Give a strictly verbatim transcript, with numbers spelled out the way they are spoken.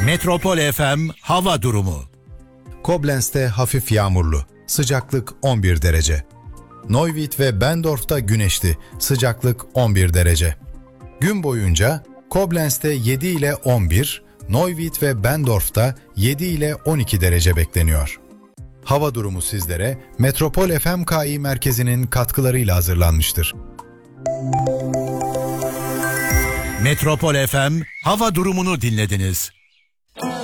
Metropol F M hava durumu. Koblenz'te hafif yağmurlu, sıcaklık on bir derece. Neuwied ve Bendorf'ta güneşli, sıcaklık on bir derece. Gün boyunca Koblenz'te yedi ile on bir, Neuwied ve Bendorf'ta yedi ile on iki derece bekleniyor. Hava durumu sizlere Metropol F M K İ merkezinin katkılarıyla hazırlanmıştır. Metropol F M hava durumunu dinlediniz.